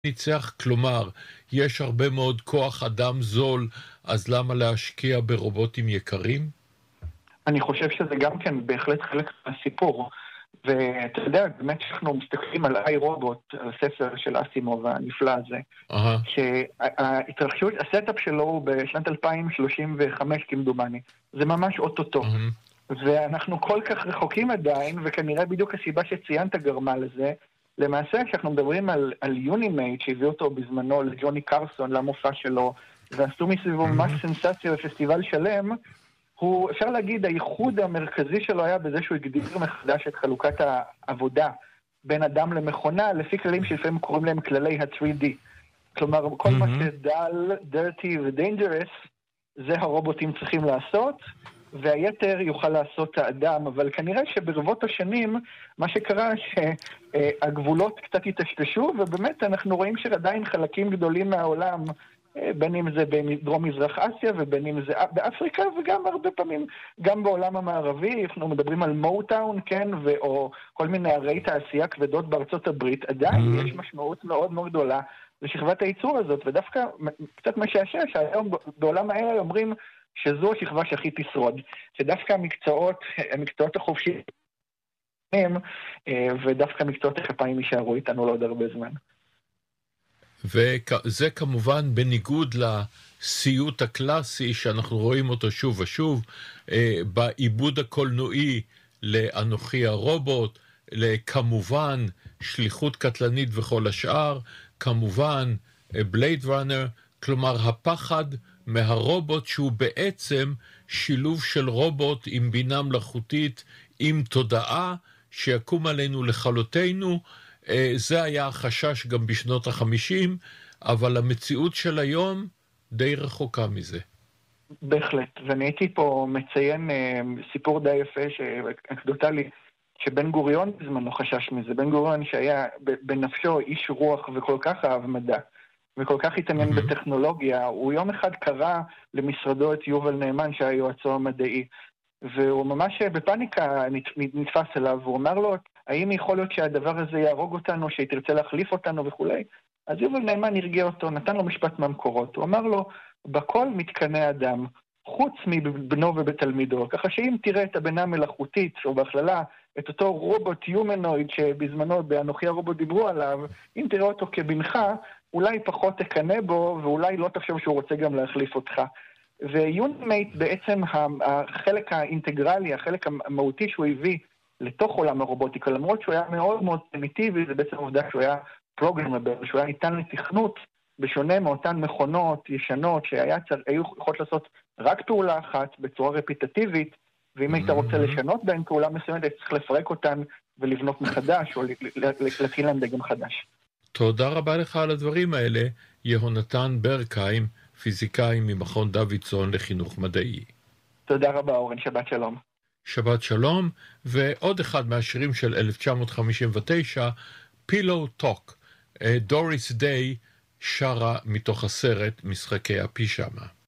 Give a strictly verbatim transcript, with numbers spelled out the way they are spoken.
ניצח, כלומר, יש הרבה מאוד כוח אדם זול, אז למה להשקיע ברובוטים יקרים? אני חושב שזה גם כן בהחלט חלק מהסיפור. ואתה יודע, באמת שאנחנו מסתכלים על איי רובוט, על הספר של אסימוב הנפלא הזה, אהה. שההתרחשות, הסטאפ שלו הוא בשנת אלפיים שלושים וחמש כמדומני. זה ממש אוטוטו. אהה. ואנחנו כל כך רחוקים עדיין, וכנראה בדיוק הסיבה שציינת גרמה לזה, למעשה שאנחנו מדברים על, על יונימייט שהביא אותו בזמנו לג'וני קרסון למופע שלו, ועשו מסביבו ממש סנסציה בפסטיבל שלם, הוא, אפשר להגיד, הייחוד המרכזי שלו היה בזה שהוא הגדיר מחדש את חלוקת העבודה בין אדם למכונה, לפי כללים שלפעמים קוראים להם כללי ה-תרי די. כלומר, כל מה שדל, dirty ו-dangerous, זה הרובוטים צריכים לעשות, והיתר יוכל לעשות האדם, אבל כנראה שברבות השנים, מה שקרה שהגבולות קצת התשתשו, ובאמת אנחנו רואים שעדיין חלקים גדולים מהעולם, בין אם זה בדרום מזרח אסיה, ובין אם זה באפריקה, וגם הרבה פעמים, גם בעולם המערבי, אנחנו מדברים על מוטאון, כן, או כל מיני ערי תעשייה כבדות בארצות הברית, עדיין יש משמעות מאוד מאוד גדולה לשכבת הייצור הזאת, ודווקא קצת משעשע שהיום בעולם האלה אומרים שזו השכבה שהכי תשרוד, שדווקא המקצועות, המקצועות החופשיים, ודווקא מקצועות הכפיים יישארו איתנו לעוד הרבה זמן. וזה כמובן בניגוד לסיוט הקלאסי שאנחנו רואים אותו שוב ושוב, בעיבוד הקולנועי לאנוכי הרובוט, לכמובן שליחות קטלנית וכל השאר, כמובן בלייד ראנר, כלומר הפחד מהרובוט שהוא בעצם שילוב של רובוט עם בינה מלאכותית, עם תודעה שיקום עלינו לכלותנו. זה היה החשש גם בשנות החמישים, אבל המציאות של היום די רחוקה מזה. בהחלט, ואני הייתי פה מציין סיפור די יפה, אנקדוטלי, שבן גוריון בזמנו חשש מזה. בן גוריון שהיה בנפשו איש רוח וכל כך אהב מדע, וכל כך התעניין mm-hmm. בטכנולוגיה, הוא יום אחד קרא למשרדו את יובל נאמן שהיה יועצו המדעי, והוא ממש בפניקה נתפס אליו, והוא אמר לו, האם יכול להיות שהדבר הזה יהרוג אותנו, שהיא תרצה להחליף אותנו וכולי? אז יובל נאמן הרגיע אותו, נתן לו משפט מהמקורות, הוא אמר לו, בכל מתקני אדם, חוץ מבנו ובתלמידו, ככה שאם תראה את הבינה המלאכותית, או בהכללה, את אותו רובוט יומנויד שבזמנו באנוכי הרובוט דיברו עליו, אם תראה אותו כבנך, אולי פחות תקנה בו, ואולי לא תחשוב שהוא רוצה גם להחליף אותך. ויונימייט בעצם החלק האינטגרלי, החלק המהותי שהוא הביא לתוך עולם הרובוטיקה, למרות שהוא היה מאוד מאוד פרימיטיבי, זה בעצם עובדה שהוא היה פרוגרמבל, שהוא היה ניתן לתכנות, בשונה מאותן מכונות ישנות, שהיו יכולות לעשות רק פעולה אחת בצורה רפיטטיבית, ואם היית רוצה לשנות בהן פעולה מסוימת, היית צריך לפרק אותן ולבנות מחדש, או להתחיל להם דגם חדש. תודה רבה לך על הדברים האלה, יהונתן ברקהיים, פיזיקאי ממכון דוידסון לחינוך מדעי. תודה רבה אורן, שבת שלום. שבת שלום, ועוד אחד מהשירים של אלף תשע מאות חמישים ותשע, Pillow Talk, דוריס דיי שרה מתוך הסרט משחקי הפישמה.